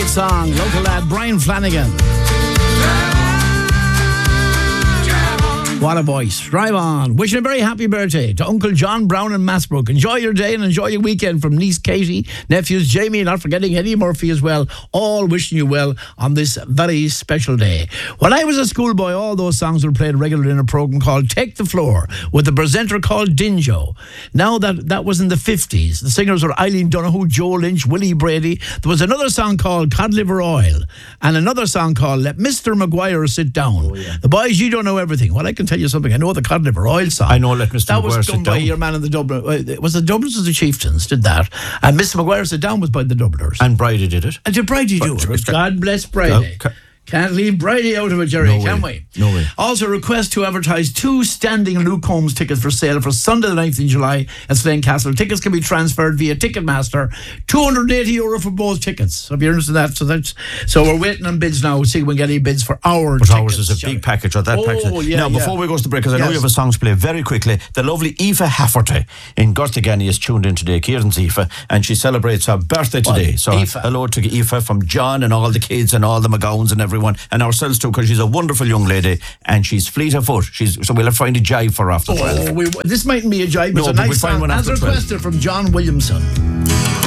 song. Local lad Brian Flanagan. What a voice. Drive on. Wishing a very happy birthday to Uncle John Brown in Massbrook. Enjoy your day and enjoy your weekend from niece Katie, nephews Jamie, not forgetting Eddie Murphy as well. All wishing you well on this very special day. When I was a schoolboy, all those songs were played regularly in a program called Take the Floor with a presenter called Dinjo. Now that was in the 50s. The singers were Eileen Donoghue, Joe Lynch, Willie Brady. There was another song called Cod Liver Oil and another song called Let Mr. Maguire Sit Down. Oh, yeah. The boys, you don't know everything. Well, I can tell you something. I know the Cod Liver Oil song. I know Let Mr. That Maguire was Sit done by Down. your man in the Dublin. Was the Dubliners or the Chieftains did that? And Mr. Maguire Sit Down was by the Dubliners. And Bridie did it. And did Bridie do it? God bless Bridie. Can't leave Brady out of it, Jerry, can we? No way. Also, request to advertise 2 standing Luke Combs tickets for sale for Sunday the 9th of July at Slane Castle. Tickets can be transferred via Ticketmaster. €280 for both tickets. So if you're interested in that, so we're waiting on bids now. See if we can get any bids for our tickets. Ours is a big package of that package. Yeah, now, before we go to the break, because I know you have a song to play very quickly, the lovely Aoife Hafferty in Gortigani is tuned in today. Kieran's Aoife, and she celebrates her birthday today. So hello to Aoife from John and all the kids and all the McGowans and everyone, and ourselves too, because she's a wonderful young lady and she's fleet of foot. So we'll find a jive for her after 12. This mightn't be a jive, but it's a nice song as requested from John Williamson.